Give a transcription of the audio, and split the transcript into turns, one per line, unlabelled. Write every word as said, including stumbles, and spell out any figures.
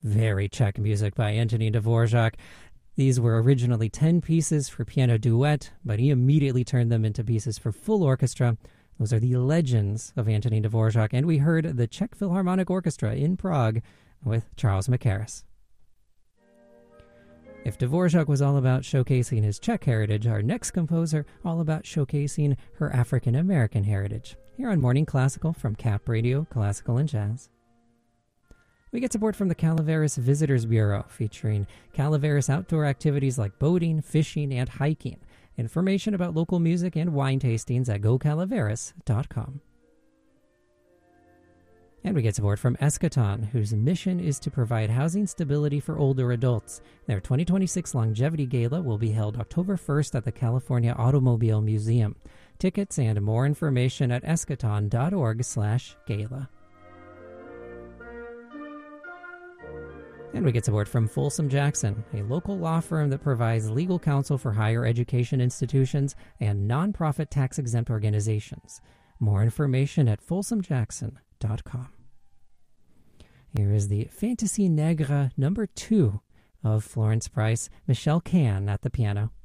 very Czech music by Antonín Dvořák. These were originally ten pieces for piano duet, but he immediately turned them into pieces for full orchestra. Those are the legends of Antonín Dvořák, and we heard the Czech Philharmonic Orchestra in Prague with Charles Mackerras. If Dvořák was all about showcasing his Czech heritage, our next composer all about showcasing her African-American heritage. Here on Morning Classical from C A P Radio, Classical and Jazz. We get support from the Calaveras Visitors Bureau, featuring Calaveras outdoor activities like boating, fishing, and hiking. Information about local music and wine tastings at go calaveras dot com. And we get support from Eschaton, whose mission is to provide housing stability for older adults. Their twenty twenty-six Longevity Gala will be held October first at the California Automobile Museum. Tickets and more information at eschaton dot org slash gala. And we get support from Folsom Jackson, a local law firm that provides legal counsel for higher education institutions and nonprofit tax-exempt organizations. More information at folsom jackson dot com. Here is the Fantasy Negre number two of Florence Price, Michelle Cann at the piano.